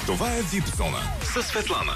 Това е VIP Зона със Светлана.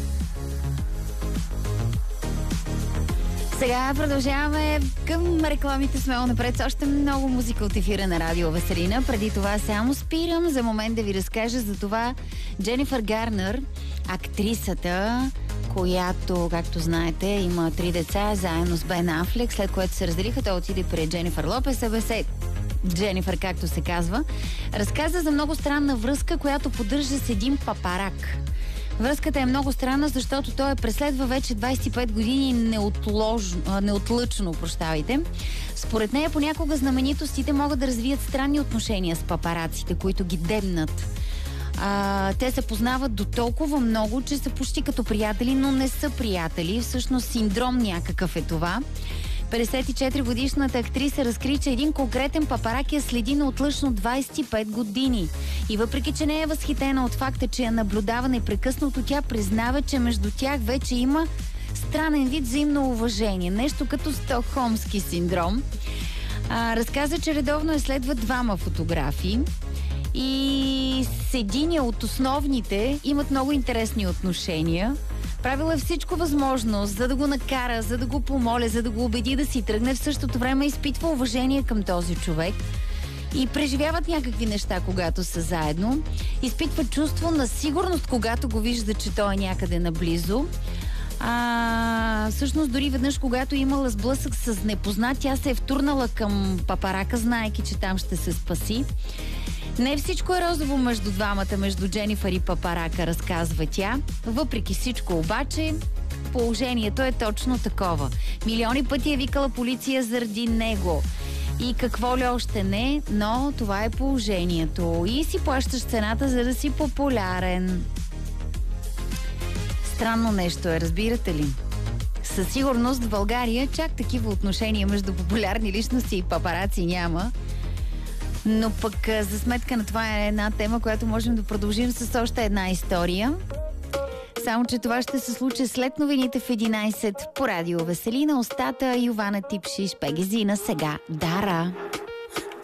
Сега продължаваме към рекламите смело напред с още много музика от ефира на Радио Веселина. Преди това само спирам за момент да ви разкажа за това Дженифър Гарнер, актрисата, която, както знаете, има 3 деца заедно с Бен Афлек, след което се разделиха, той отиде при Дженифър Лопес, Дженифър, както се казва, разказа за много странна връзка, която поддържа с един папарак. Връзката е много странна, защото той преследва вече 25 години неотлъчно. Според нея понякога знаменитостите могат да развият странни отношения с папараците, които ги дебнат. Те се познават до толкова много, че са почти като приятели, но не са приятели. Всъщност синдром някакъв е това. 54-годишната актриса разкри, че един конкретен папарак я следи неотлъчно 25 години. И въпреки, че не е възхитена от факта, че я наблюдава непрекъснато, тя признава, че между тях вече има странен вид взаимно уважение. Нещо като стокхолмски синдром. Разказа, че редовно следва 2 фотографии. И с единия от основните имат много интересни отношения. Правила е всичко възможно, за да го накара, за да го помоля, за да го убеди да си тръгне. В същото време изпитва уважение към този човек и преживяват някакви неща, когато са заедно. Изпитва чувство на сигурност, когато го вижда, че той е някъде наблизо. Всъщност дори веднъж, когато имала сблъсък с непознат, тя се е втурнала към папарака, знаейки, че там ще се спаси. Не всичко е розово между двамата, между Дженифър и папарака, разказва тя. Въпреки всичко обаче, положението е точно такова. Милиони пъти е викала полиция заради него. И какво ли още не, но това е положението. И си плащаш цената, за да си популярен. Странно нещо е, разбирате ли? Със сигурност в България чак такива отношения между популярни личности и папараци няма. Но пък за сметка на това е една тема, която можем да продължим с още една история. Само че това ще се случи след новините в 11 по Радио Веселина. Остата Йована Типшиш, Пегезина, сега Дара.